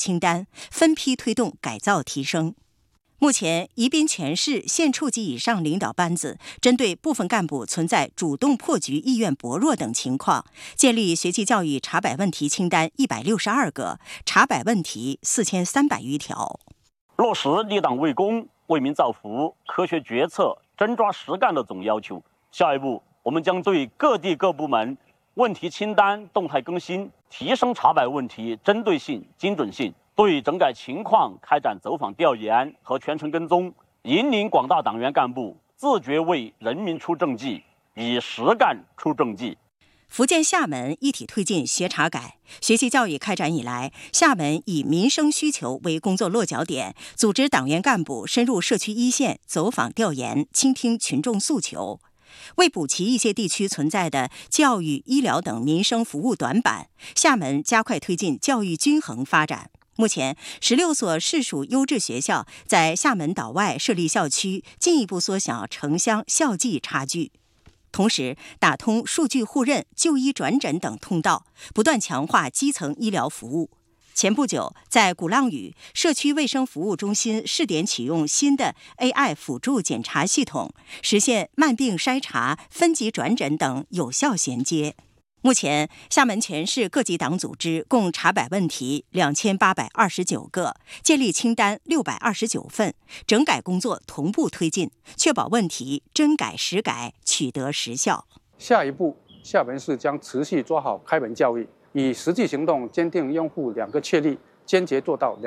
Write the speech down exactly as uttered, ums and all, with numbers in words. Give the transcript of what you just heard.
清单，分批推动改造提升。目前，宜宾全市县处级以上领导班子针对部分干部存在主动破局意愿薄弱等情况，建立学习教育查摆问题清单一百六十二个，查摆问题四千三百余条。 落实立党为公、为民造福、科学决策、真抓实干的总要求。下一步，我们将对各地各部门问题清单动态更新，提升查摆问题针对性、精准性。对整改情况开展走访调研和全程跟踪，引领广大党员干部自觉为人民出政绩，以实干出政绩。 福建厦门一体推进学查改。学习教育开展以来，厦门以民生需求为工作落脚点，组织党员干部深入社区一线走访调研，倾听群众诉求。为补齐一些地区存在的教育、医疗等民生服务短板，厦门加快推进教育均衡发展。目前，十六所市属优质学校在厦门岛外设立校区，进一步缩小城乡校际差距。同时，打通数据互认、就医转诊等通道，不断强化基层医疗服务。前不久，在鼓浪屿社区卫生服务中心试点启用新的 A I 辅助检查系统，实现慢病筛查、分级转诊等有效衔接。目前，厦门全市各级党组织共查摆问题两千八百二十九个，建立清单六百二十九份，整改工作同步推进，确保问题真改实改，取得实效。 下一步，厦门市将持续抓好开门教育，以实际行动坚定拥护两个确立，坚决做到两